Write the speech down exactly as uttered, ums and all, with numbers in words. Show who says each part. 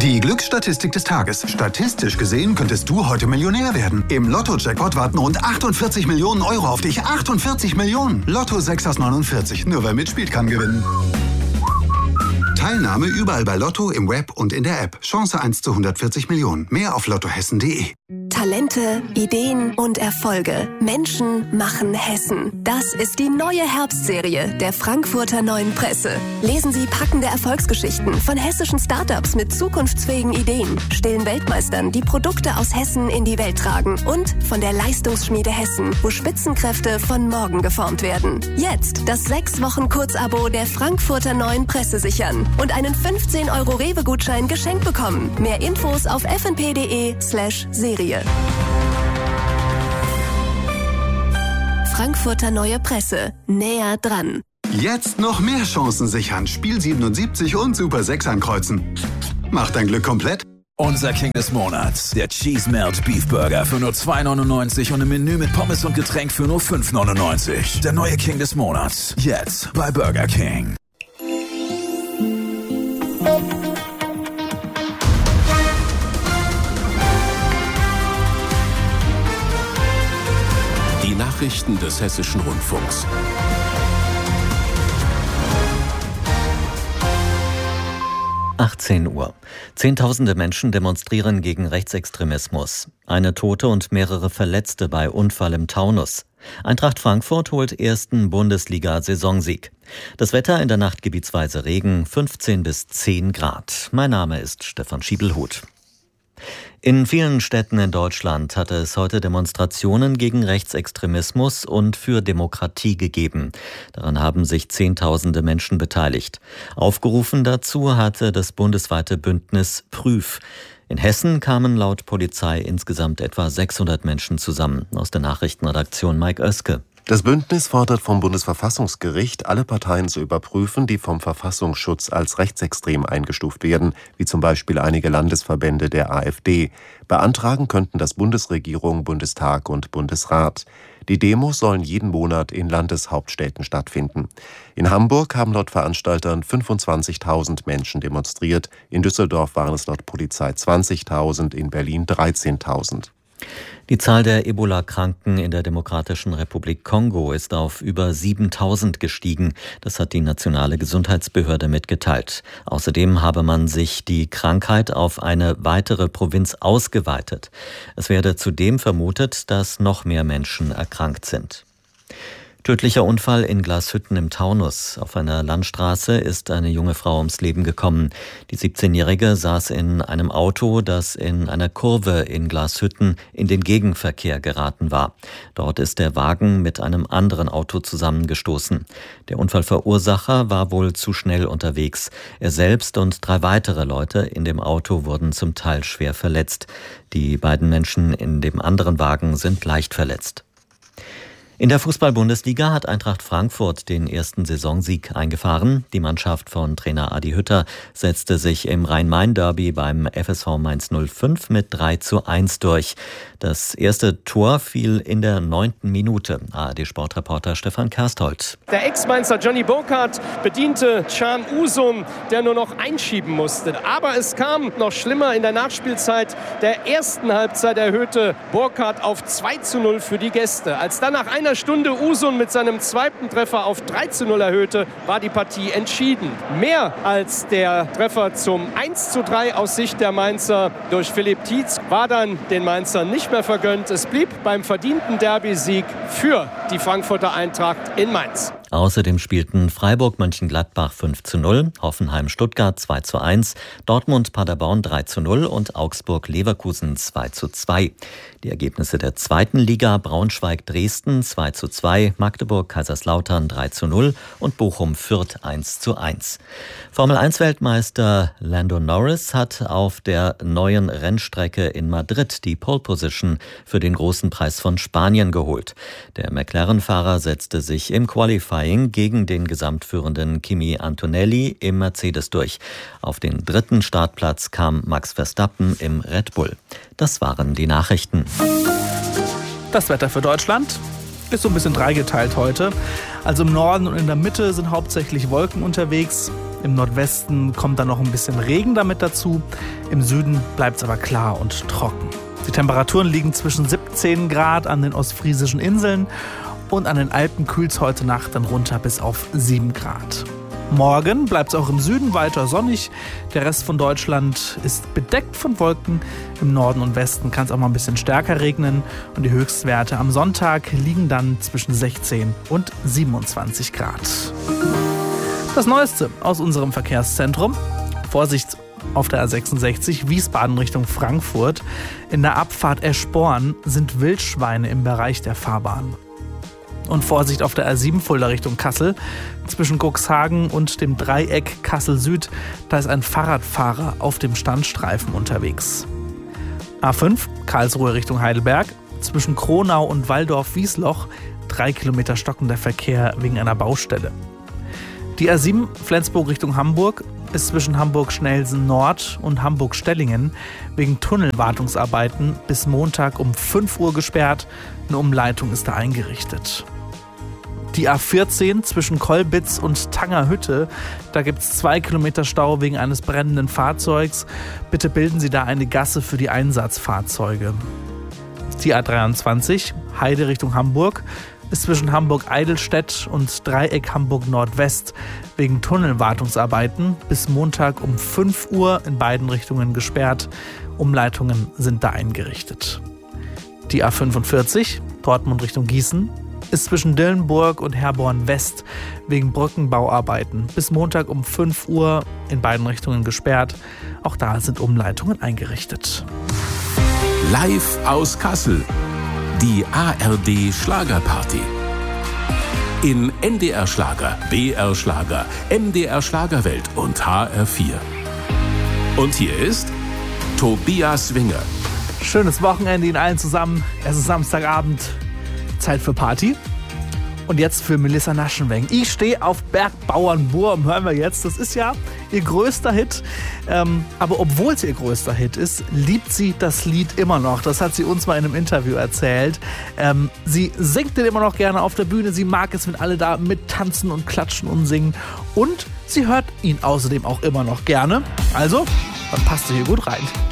Speaker 1: Die Glücksstatistik des Tages. Statistisch gesehen könntest du heute Millionär werden. Im Lotto-Jackpot warten rund achtundvierzig Millionen Euro auf dich. achtundvierzig Millionen! Lotto sechs aus neunundvierzig. Nur wer mitspielt, kann gewinnen. Teilnahme überall bei Lotto, im Web und in der App. Chance eins zu hundertvierzig Millionen. Mehr auf lottohessen punkt de.
Speaker 2: Talente, Ideen und Erfolge. Menschen machen Hessen. Das ist die neue Herbstserie der Frankfurter Neuen Presse. Lesen Sie packende Erfolgsgeschichten von hessischen Startups mit zukunftsfähigen Ideen, stillen Weltmeistern, die Produkte aus Hessen in die Welt tragen, und von der Leistungsschmiede Hessen, wo Spitzenkräfte von morgen geformt werden. Jetzt das sechs Wochen Kurzabo der Frankfurter Neuen Presse sichern und einen fünfzehn Euro Rewe-Gutschein geschenkt bekommen. Mehr Infos auf f n p punkt de slash Serie. Frankfurter Neue Presse. Näher dran.
Speaker 1: Jetzt noch mehr Chancen sichern. Spiel siebenundsiebzig und Super sechs ankreuzen. Macht dein Glück komplett.
Speaker 3: Unser King des Monats, der Cheese Melt Beef Burger für nur zwei neunundneunzig und ein Menü mit Pommes und Getränk für nur fünf neunundneunzig. Der neue King des Monats. Jetzt bei Burger King.
Speaker 4: Die Nachrichten des Hessischen Rundfunks.
Speaker 5: achtzehn Uhr. Zehntausende Menschen demonstrieren gegen Rechtsextremismus. Eine Tote und mehrere Verletzte bei Unfall im Taunus. Eintracht Frankfurt holt ersten Bundesliga-Saisonsieg. Das Wetter in der Nacht gebietsweise Regen, fünfzehn bis zehn Grad. Mein Name ist Stefan Schiebelhuth. In vielen Städten in Deutschland hatte es heute Demonstrationen gegen Rechtsextremismus und für Demokratie gegeben. Daran haben sich Zehntausende Menschen beteiligt. Aufgerufen dazu hatte das bundesweite Bündnis Prüf. In Hessen kamen laut Polizei insgesamt etwa sechshundert Menschen zusammen. Aus der Nachrichtenredaktion Mike Oeske.
Speaker 6: Das Bündnis fordert vom Bundesverfassungsgericht, alle Parteien zu überprüfen, die vom Verfassungsschutz als rechtsextrem eingestuft werden, wie zum Beispiel einige Landesverbände der AfD. Beantragen könnten das Bundesregierung, Bundestag und Bundesrat. Die Demos sollen jeden Monat in Landeshauptstädten stattfinden. In Hamburg haben laut Veranstaltern fünfundzwanzigtausend Menschen demonstriert. In Düsseldorf waren es laut Polizei zwanzigtausend, in Berlin dreizehntausend.
Speaker 5: Die Zahl der Ebola-Kranken in der Demokratischen Republik Kongo ist auf über siebentausend gestiegen. Das hat die nationale Gesundheitsbehörde mitgeteilt. Außerdem habe man sich die Krankheit auf eine weitere Provinz ausgeweitet. Es werde zudem vermutet, dass noch mehr Menschen erkrankt sind. Tödlicher Unfall in Glashütten im Taunus. Auf einer Landstraße ist eine junge Frau ums Leben gekommen. Die siebzehnjährige saß in einem Auto, das in einer Kurve in Glashütten in den Gegenverkehr geraten war. Dort ist der Wagen mit einem anderen Auto zusammengestoßen. Der Unfallverursacher war wohl zu schnell unterwegs. Er selbst und drei weitere Leute in dem Auto wurden zum Teil schwer verletzt. Die beiden Menschen in dem anderen Wagen sind leicht verletzt. In der Fußball-Bundesliga hat Eintracht Frankfurt den ersten Saisonsieg eingefahren. Die Mannschaft von Trainer Adi Hütter setzte sich im Rhein-Main-Derby beim F S V Mainz null fünf mit drei zu eins durch. Das erste Tor fiel in der neunten Minute. A R D-Sportreporter Stefan Kersthold.
Speaker 7: Der Ex-Mainzer Johnny Burkhardt bediente Can Usum, der nur noch einschieben musste. Aber es kam noch schlimmer. In der Nachspielzeit der ersten Halbzeit erhöhte Burkhardt auf zwei zu null für die Gäste. Als dann nach einer Stunde Usum mit seinem zweiten Treffer auf drei zu null erhöhte, war die Partie entschieden. Mehr als der Treffer zum eins zu drei aus Sicht der Mainzer durch Philipp Tietz war dann den Mainzern nicht mehr vergönnt. Es blieb beim verdienten Derby-Sieg für die Frankfurter Eintracht in Mainz.
Speaker 5: Außerdem spielten Freiburg-Mönchengladbach fünf zu null, Hoffenheim-Stuttgart zwei zu eins, Dortmund-Paderborn drei zu null und Augsburg-Leverkusen zwei zu zwei. Die Ergebnisse der zweiten Liga: Braunschweig-Dresden zwei zu zwei, Magdeburg-Kaiserslautern drei zu null und Bochum-Fürth eins zu eins. Formel eins Weltmeister Lando Norris hat auf der neuen Rennstrecke in Madrid die Pole Position für den großen Preis von Spanien geholt. Der McLaren-Fahrer setzte sich im Qualifying gegen den gesamtführenden Kimi Antonelli im Mercedes durch. Auf den dritten Startplatz kam Max Verstappen im Red Bull. Das waren die Nachrichten.
Speaker 8: Das Wetter für Deutschland ist so ein bisschen dreigeteilt heute. Also im Norden und in der Mitte sind hauptsächlich Wolken unterwegs. Im Nordwesten kommt dann noch ein bisschen Regen damit dazu. Im Süden bleibt es aber klar und trocken. Die Temperaturen liegen zwischen siebzehn Grad an den ostfriesischen Inseln und an den Alpen kühlt es heute Nacht dann runter bis auf sieben Grad. Morgen bleibt es auch im Süden weiter sonnig. Der Rest von Deutschland ist bedeckt von Wolken. Im Norden und Westen kann es auch mal ein bisschen stärker regnen. Und die Höchstwerte am Sonntag liegen dann zwischen sechzehn und siebenundzwanzig Grad. Das Neueste aus unserem Verkehrszentrum. Vorsicht auf der A sechsundsechzig Wiesbaden Richtung Frankfurt. In der Abfahrt Eschborn sind Wildschweine im Bereich der Fahrbahn. Und Vorsicht auf der A sieben Fulda Richtung Kassel. Zwischen Cuxhagen und dem Dreieck Kassel Süd, da ist ein Fahrradfahrer auf dem Standstreifen unterwegs. A fünf Karlsruhe Richtung Heidelberg. Zwischen Kronau und Walldorf-Wiesloch drei Kilometer stockender Verkehr wegen einer Baustelle. Die A sieben Flensburg Richtung Hamburg ist zwischen Hamburg-Schnelsen Nord und Hamburg-Stellingen wegen Tunnelwartungsarbeiten bis Montag um fünf Uhr gesperrt. Eine Umleitung ist da eingerichtet. Die A vierzehn zwischen Kolbitz und Tangerhütte, da gibt es zwei Kilometer Stau wegen eines brennenden Fahrzeugs. Bitte bilden Sie da eine Gasse für die Einsatzfahrzeuge. Die A dreiundzwanzig Heide Richtung Hamburg ist zwischen Hamburg-Eidelstedt und Dreieck Hamburg-Nordwest wegen Tunnelwartungsarbeiten bis Montag um fünf Uhr in beiden Richtungen gesperrt. Umleitungen sind da eingerichtet. Die A fünfundvierzig Dortmund Richtung Gießen ist zwischen Dillenburg und Herborn West wegen Brückenbauarbeiten bis Montag um fünf Uhr in beiden Richtungen gesperrt. Auch da sind Umleitungen eingerichtet.
Speaker 4: Live aus Kassel. Die A R D Schlagerparty. In N D R Schlager, B R Schlager, M D R Schlagerwelt und H R vier. Und hier ist Tobias Winger.
Speaker 8: Schönes Wochenende Ihnen allen zusammen. Es ist Samstagabend, Zeit für Party. Und jetzt für Melissa Naschenweng. Ich stehe auf Bergbauernburm, hören wir jetzt. Das ist ja ihr größter Hit. Ähm, aber obwohl es ihr größter Hit ist, liebt sie das Lied immer noch. Das hat sie uns mal in einem Interview erzählt. Ähm, sie singt den immer noch gerne auf der Bühne. Sie mag es, wenn alle da mittanzen und klatschen und singen. Und sie hört ihn außerdem auch immer noch gerne. Also, dann passt sie hier gut rein.